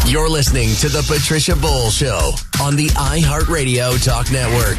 You're listening to The Patricia Bowl Show on the iHeartRadio Talk Network.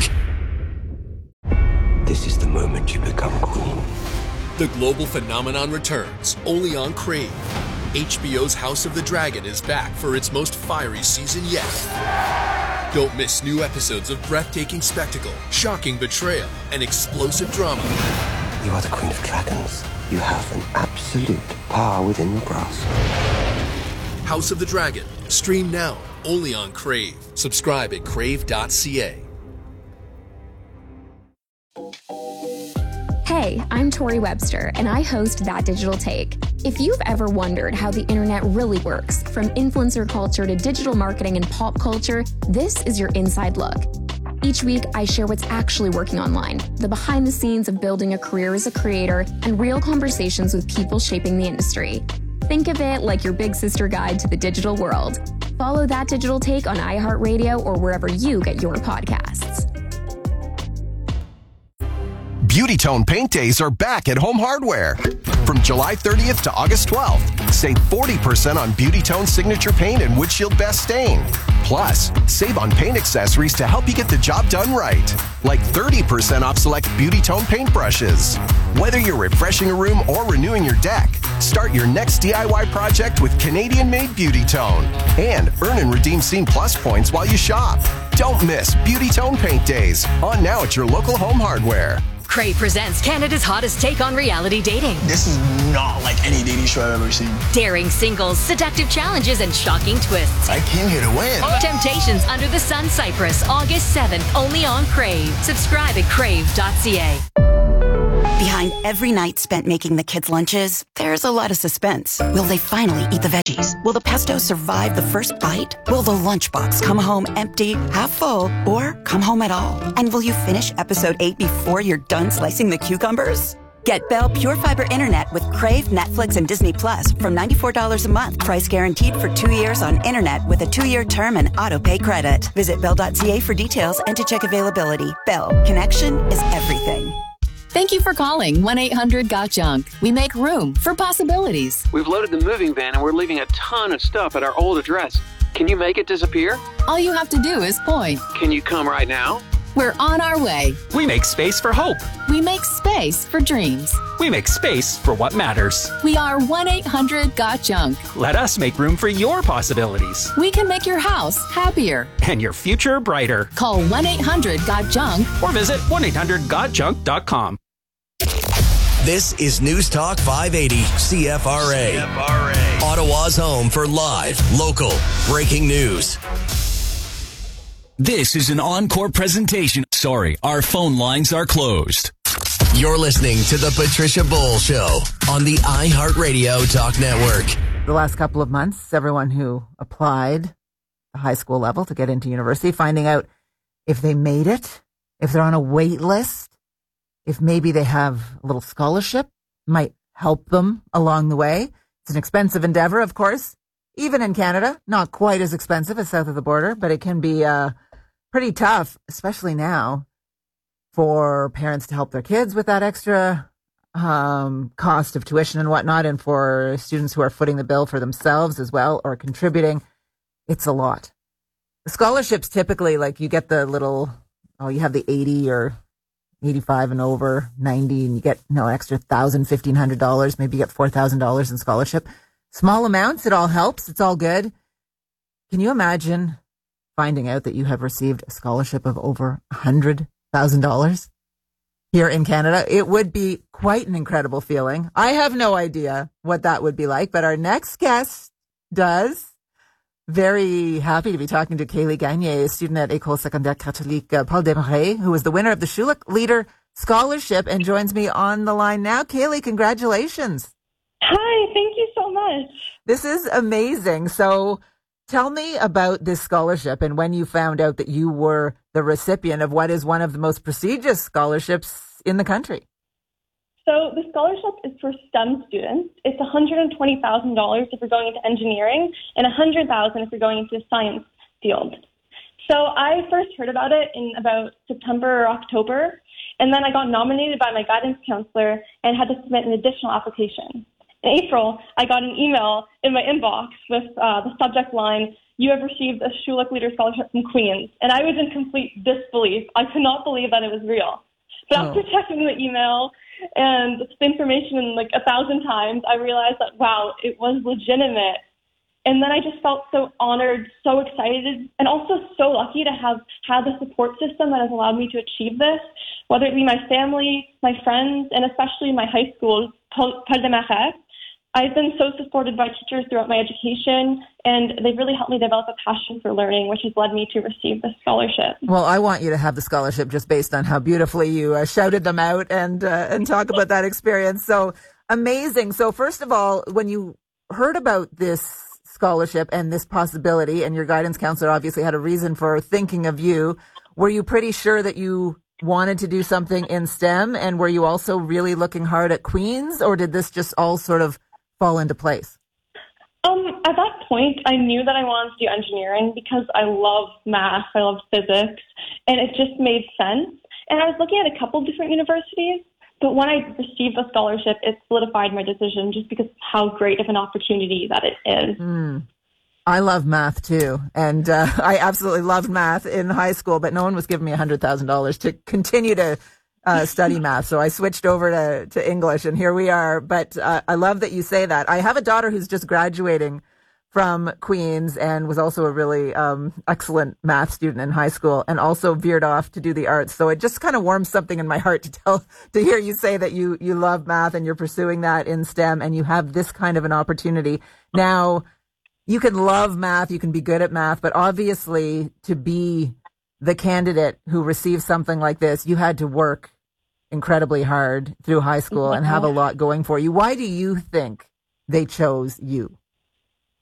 This is the moment you become queen. The global phenomenon returns only on Crave. HBO's House of the Dragon is back for its most fiery season yet. Don't miss new episodes of breathtaking spectacle, shocking betrayal, and explosive drama. You are the queen of dragons. You have an absolute power within your grasp. House of the Dragon. Stream now, only on Crave. Subscribe at crave.ca. Hey, I'm Tori Webster, and I host That Digital Take. If you've ever wondered how the internet really works, from influencer culture to digital marketing and pop culture, this is your inside look. Each week, I share what's actually working online, the behind the scenes of building a career as a creator, and real conversations with people shaping the industry. Think of it like your big sister guide to the digital world. Follow That Digital Take on iHeartRadio or wherever you get your podcasts. Beauty Tone Paint Days are back at Home Hardware. From July 30th to August 12th, save 40% on Beauty Tone Signature Paint and Windshield Best Stain. Plus, save on paint accessories to help you get the job done right, like 30% off select Beauty Tone paintbrushes. Whether you're refreshing a room or renewing your deck, start your next DIY project with Canadian-made Beauty Tone. And earn and redeem Scene Plus points while you shop. Don't miss Beauty Tone Paint Days, on now at your local Home Hardware. Crave presents Canada's hottest take on reality dating. This is not like any dating show I've ever seen. Daring singles, seductive challenges, and shocking twists. I came here to win. Temptations Under the Sun Cyprus, August 7th, only on Crave. Subscribe at crave.ca. Behind every night spent making the kids' lunches, there's a lot of suspense. Will they finally eat the veggies? Will the pesto survive the first bite? Will the lunchbox come home empty, half full, or come home at all? And will you finish episode 8 before you're done slicing the cucumbers? Get Bell Pure Fiber Internet with Crave, Netflix, and Disney Plus from $94 a month. Price guaranteed for 2 years on internet with a 2-year term and auto-pay credit. Visit Bell.ca for details and to check availability. Bell. Connection is everything. Thank you for calling 1-800-GOT-JUNK. We make room for possibilities. We've loaded the moving van and we're leaving a ton of stuff at our old address. Can you make it disappear? All you have to do is point. Can you come right now? We're on our way. We make space for hope. We make space for dreams. We make space for what matters. We are 1-800-GOT-JUNK. Let us make room for your possibilities. We can make your house happier. And your future brighter. Call 1-800-GOT-JUNK. Or visit 1-800-GOT-JUNK.com. This is News Talk 580 CFRA. Ottawa's home for live, local, breaking news. This is an encore presentation. Sorry, our phone lines are closed. You're listening to The Patricia Bowl Show on the iHeartRadio Talk Network. The last couple of months, everyone who applied the high school level to get into university, finding out if they made it, if they're on a wait list, if maybe they have a little scholarship, might help them along the way. It's an expensive endeavor, of course. Even in Canada, not quite as expensive as south of the border, but it can be pretty tough, especially now, for parents to help their kids with that extra cost of tuition and whatnot, and for students who are footing the bill for themselves as well or contributing. It's a lot. The scholarships typically, like you get the little, you have the 80 or 85 and over, 90, and you get extra $1,000, $1,500, maybe you get $4,000 in scholarship. Small amounts, it all helps. It's all good. Can you imagine finding out that you have received a scholarship of over $100,000 here in Canada? It would be quite an incredible feeling. I have no idea what that would be like, but our next guest does. Very happy to be talking to Kaylee Gagné, a student at École Secondaire Catholique Paul Desmarais, who is the winner of the Schulich Leader Scholarship and joins me on the line now. Kaylee, congratulations. Hi, thank you so much. This is amazing. So tell me about this scholarship and when you found out that you were the recipient of what is one of the most prestigious scholarships in the country. So the scholarship is for STEM students. It's $120,000 if you're going into engineering and $100,000 if you're going into the science field. So I first heard about it in about September or October, and then I got nominated by my guidance counselor and had to submit an additional application. In April, I got an email in my inbox with the subject line, "You have received a Schulich Leader Scholarship from Queen's." And I was in complete disbelief. I could not believe that it was real. But after checking the email and the information like 1,000 times, I realized that, wow, it was legitimate. And then I just felt so honored, so excited, and also so lucky to have had the support system that has allowed me to achieve this, whether it be my family, my friends, and especially my high school, Paul Desmarais. I've been so supported by teachers throughout my education, and they've really helped me develop a passion for learning, which has led me to receive this scholarship. Well, I want you to have the scholarship just based on how beautifully you shouted them out and talk about that experience. So amazing. So first of all, when you heard about this scholarship and this possibility, and your guidance counselor obviously had a reason for thinking of you, were you pretty sure that you wanted to do something in STEM? And were you also really looking hard at Queen's, or did this just all sort of fall into place? At that point, I knew that I wanted to do engineering because I love math, I love physics, and it just made sense. And I was looking at a couple different universities, but when I received the scholarship, it solidified my decision just because of how great of an opportunity that it is. I love math too, and I absolutely loved math in high school, but no one was giving me $100,000 to continue to study math. So I switched over to English, and here we are. But I love that you say that. I have a daughter who's just graduating from Queen's and was also a really excellent math student in high school, and also veered off to do the arts. So it just kind of warms something in my heart to hear you say that you love math and you're pursuing that in STEM, and you have this kind of an opportunity. Now, you can love math, you can be good at math, but obviously to be the candidate who receives something like this, you had to work incredibly hard through high school and have a lot going for you. Why do you think they chose you?